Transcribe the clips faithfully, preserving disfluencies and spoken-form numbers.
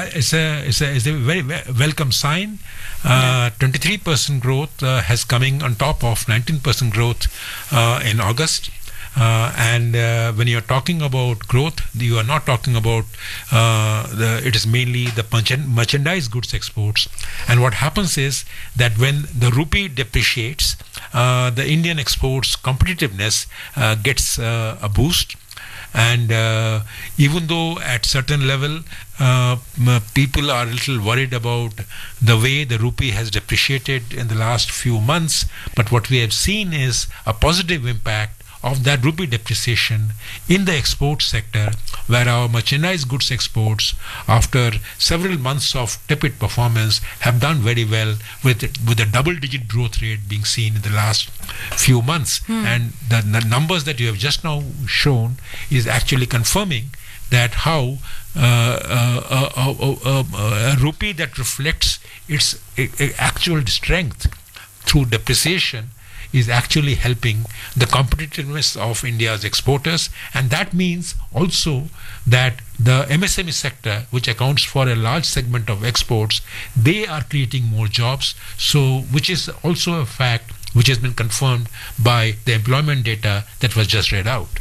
Yeah, it's a it's a, it's a very welcome sign. Uh, twenty-three percent growth uh, has coming on top of nineteen percent growth uh, in August. Uh, and uh, when you're talking about growth, you are not talking about uh, the. It is mainly the merchandise goods exports. And what happens is that when the rupee depreciates, uh, the Indian exports competitiveness uh, gets uh, a boost. And uh, even though at certain level uh, people are a little worried about the way the rupee has depreciated in the last few months, but what we have seen is a positive impact of that rupee depreciation in the export sector, where our merchandise goods exports, after several months of tepid performance, have done very well, with with a double-digit growth rate being seen in the last few months. Hmm. And the, the numbers that you have just now shown is actually confirming that how uh, uh, uh, uh, uh, uh, a rupee that reflects its uh, actual strength through depreciation is actually helping the competitiveness of India's exporters. And that means also that the M S M E sector, which accounts for a large segment of exports, they are creating more jobs, so which is also a fact which has been confirmed by the employment data that was just read out.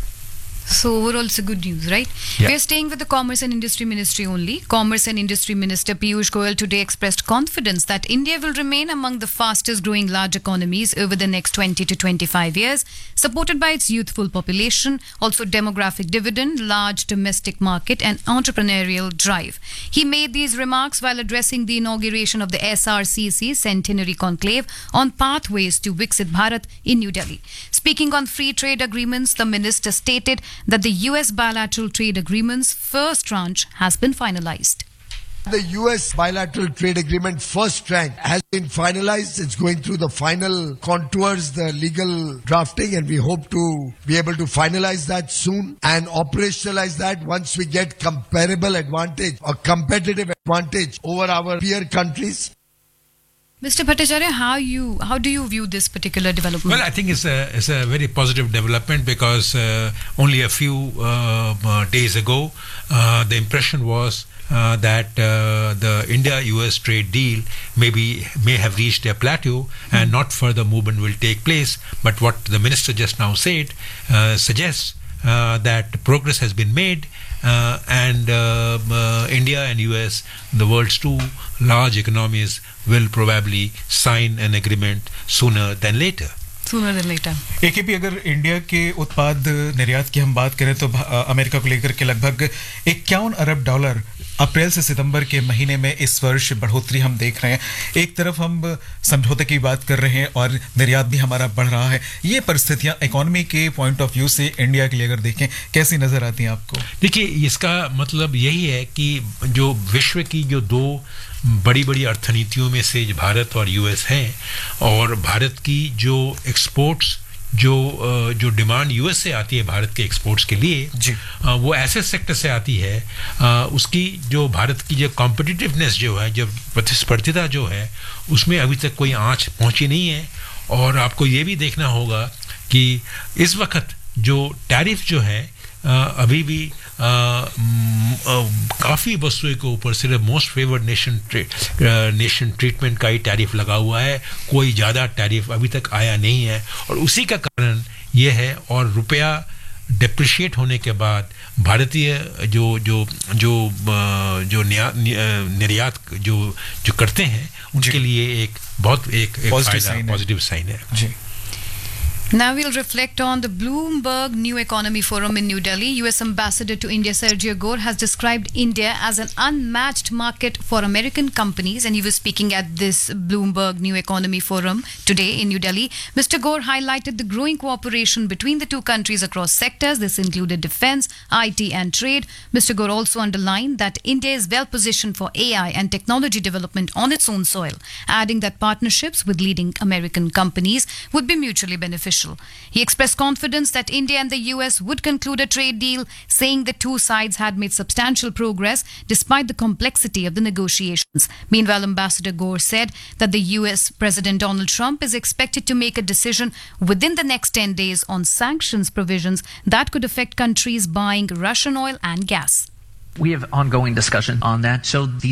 So overall it's a good news, right? Yeah. We are staying with the Commerce and Industry Ministry only. Commerce and Industry Minister Piyush Goyal today expressed confidence that India will remain among the fastest growing large economies over the next twenty to twenty-five years, supported by its youthful population, also demographic dividend, large domestic market and entrepreneurial drive. He made these remarks while addressing the inauguration of the S R C C Centenary Conclave on Pathways to Viksit Bharat in New Delhi. Speaking on free trade agreements, the minister stated that the U S bilateral trade agreement's first tranche has been finalized. The U S bilateral trade agreement first tranche has been finalized. It's going through the final contours, the legal drafting, and we hope to be able to finalize that soon and operationalize that once we get comparable advantage or competitive advantage over our peer countries. Mister Bhattacharya, how you how do you view this particular development? Well, I think it's a it's a very positive development because uh, only a few uh, uh, days ago, uh, the impression was uh, that uh, the India-U S trade deal maybe may have reached a plateau and not further movement will take place. But what the minister just now said uh, suggests uh, that progress has been made. Uh, and uh, uh, India and U S, the world's two large economies, will probably sign an agreement sooner than later. Sooner than later. A K P, अगर India के उत्पाद निर्यात की हम बात करें तो America को लेकर के लगभग इक्यावन अरब डॉलर अप्रैल से सितंबर के महीने में इस वर्ष बढ़ोतरी हम देख रहे हैं. एक तरफ हम समझौते की बात कर रहे हैं और निर्यात भी हमारा बढ़ रहा है. ये परिस्थितियां इकोनॉमी के पॉइंट ऑफ व्यू से इंडिया के लिए अगर देखें कैसी नजर आती हैं आपको? देखिए, इसका मतलब यही है कि जो विश्व की जो दो बड़ी बड़ी अर्थनीतियों में से भारत और यूएस हैं, और भारत की जो एक्सपोर्ट्स जो जो डिमांड यूएस से आती है भारत के एक्सपोर्ट्स के लिए जी. वो ऐसे सेक्टर से आती है, उसकी जो भारत की जो कॉम्पिटिटिवनेस जो है, जो प्रतिस्पर्धिता जो है, उसमें अभी तक कोई आंच पहुंची नहीं है. और आपको ये भी देखना होगा कि इस वक्त जो टैरिफ जो है अभी भी काफ़ी वस्तुओं के ऊपर सिर्फ most favoured nation nation treatment का ही टैरिफ लगा हुआ है. कोई ज़्यादा टैरिफ अभी तक आया नहीं है, और उसी का कारण ये है. और रुपया डिप्रिशिएट होने के बाद भारतीय जो जो जो जो निर्यात जो जो करते हैं उनके लिए एक बहुत एक पॉजिटिव साइन है जी. Now we'll reflect on the Bloomberg New Economy Forum in New Delhi. U S Ambassador to India Sergio Gore has described India as an unmatched market for American companies, and he was speaking at this Bloomberg New Economy Forum today in New Delhi. Mister Gore highlighted the growing cooperation between the two countries across sectors. This included defense, I T and trade. Mister Gore also underlined that India is well positioned for A I and technology development on its own soil, adding that partnerships with leading American companies would be mutually beneficial. He expressed confidence that India and the U S would conclude a trade deal, saying the two sides had made substantial progress despite the complexity of the negotiations. Meanwhile, Ambassador Gore said that the U S President Donald Trump is expected to make a decision within the next ten days on sanctions provisions that could affect countries buying Russian oil and gas. We have ongoing discussion on that. So the